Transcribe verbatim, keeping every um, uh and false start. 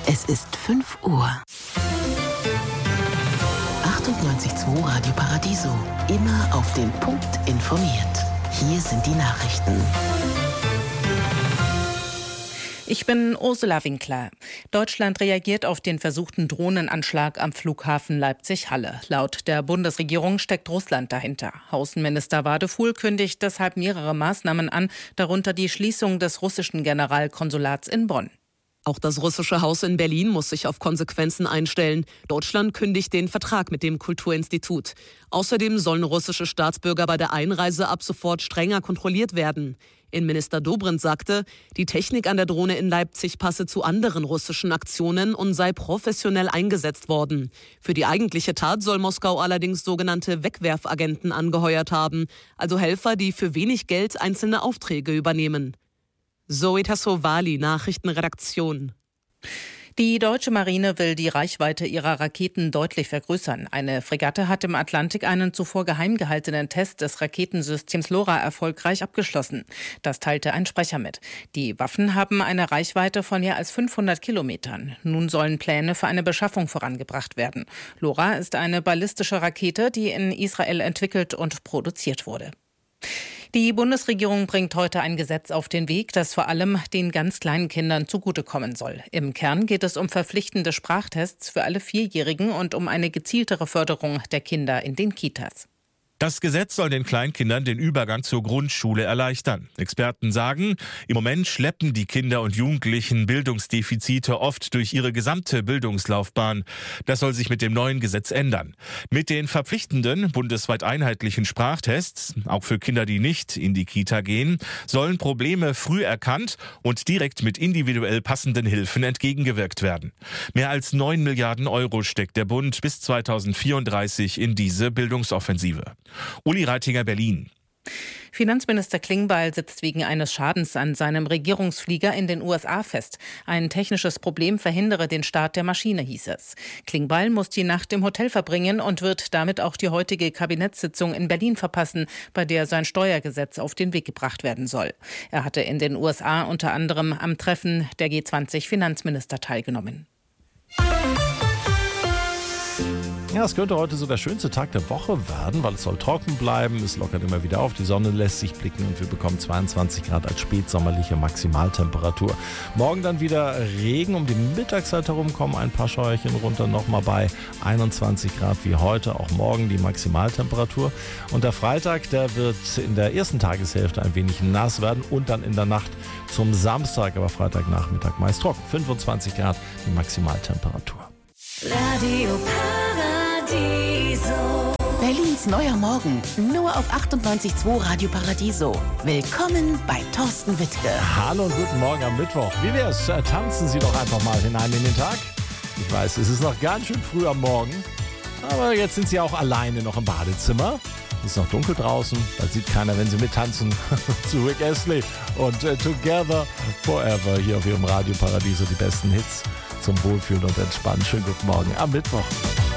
Es ist fünf Uhr. achtundneunzig Komma zwei Radio Paradiso. Immer auf den Punkt informiert. Hier sind die Nachrichten. Ich bin Ursula Winkler. Deutschland reagiert auf den versuchten Drohnenanschlag am Flughafen Leipzig-Halle. Laut der Bundesregierung steckt Russland dahinter. Außenminister Wadefuhl kündigt deshalb mehrere Maßnahmen an, darunter die Schließung des russischen Generalkonsulats in Bonn. Auch das russische Haus in Berlin muss sich auf Konsequenzen einstellen. Deutschland kündigt den Vertrag mit dem Kulturinstitut. Außerdem sollen russische Staatsbürger bei der Einreise ab sofort strenger kontrolliert werden. Innenminister Dobrindt sagte, die Technik an der Drohne in Leipzig passe zu anderen russischen Aktionen und sei professionell eingesetzt worden. Für die eigentliche Tat soll Moskau allerdings sogenannte Wegwerfagenten angeheuert haben, also Helfer, die für wenig Geld einzelne Aufträge übernehmen. Zoe Tassovali, Nachrichtenredaktion. Die deutsche Marine will die Reichweite ihrer Raketen deutlich vergrößern. Eine Fregatte hat im Atlantik einen zuvor geheim gehaltenen Test des Raketensystems LoRa erfolgreich abgeschlossen. Das teilte ein Sprecher mit. Die Waffen haben eine Reichweite von mehr als fünfhundert Kilometern. Nun sollen Pläne für eine Beschaffung vorangebracht werden. LoRa ist eine ballistische Rakete, die in Israel entwickelt und produziert wurde. Die Bundesregierung bringt heute ein Gesetz auf den Weg, das vor allem den ganz kleinen Kindern zugutekommen soll. Im Kern geht es um verpflichtende Sprachtests für alle Vierjährigen und um eine gezieltere Förderung der Kinder in den Kitas. Das Gesetz soll den Kleinkindern den Übergang zur Grundschule erleichtern. Experten sagen, im Moment schleppen die Kinder und Jugendlichen Bildungsdefizite oft durch ihre gesamte Bildungslaufbahn. Das soll sich mit dem neuen Gesetz ändern. Mit den verpflichtenden, bundesweit einheitlichen Sprachtests, auch für Kinder, die nicht in die Kita gehen, sollen Probleme früh erkannt und direkt mit individuell passenden Hilfen entgegengewirkt werden. Mehr als neun Milliarden Euro steckt der Bund bis zweitausendvierunddreißig in diese Bildungsoffensive. Uli Reitinger, Berlin. Finanzminister Klingbeil sitzt wegen eines Schadens an seinem Regierungsflieger in den U S A fest. Ein technisches Problem verhindere den Start der Maschine, hieß es. Klingbeil muss die Nacht im Hotel verbringen und wird damit auch die heutige Kabinettssitzung in Berlin verpassen, bei der sein Steuergesetz auf den Weg gebracht werden soll. Er hatte in den U S A unter anderem am Treffen der G zwanzig Finanzminister teilgenommen. Ja, es könnte heute so der schönste Tag der Woche werden, weil es soll trocken bleiben, es lockert immer wieder auf, die Sonne lässt sich blicken und wir bekommen zweiundzwanzig Grad als spätsommerliche Maximaltemperatur. Morgen dann wieder Regen, um die Mittagszeit herum kommen ein paar Scheuerchen runter, nochmal bei einundzwanzig Grad wie heute, auch morgen die Maximaltemperatur. Und der Freitag, der wird in der ersten Tageshälfte ein wenig nass werden und dann in der Nacht zum Samstag, aber Freitagnachmittag meist trocken, fünfundzwanzig Grad die Maximaltemperatur. Radio Paradiso. Berlins neuer Morgen. Nur auf achtundneunzig Komma zwei Radio Paradiso. Willkommen bei Thorsten Wittke. Hallo und guten Morgen am Mittwoch. Wie wär's? Tanzen Sie doch einfach mal hinein in den Tag. Ich weiß, es ist noch ganz schön früh am Morgen. Aber jetzt sind Sie auch alleine noch im Badezimmer. Es ist noch dunkel draußen. Da sieht keiner, wenn Sie mittanzen. Zu Rick Astley und uh, Together Forever hier auf Ihrem Radio Paradiso. Die besten Hits zum Wohlfühlen und Entspannen. Schönen guten Morgen am Mittwoch.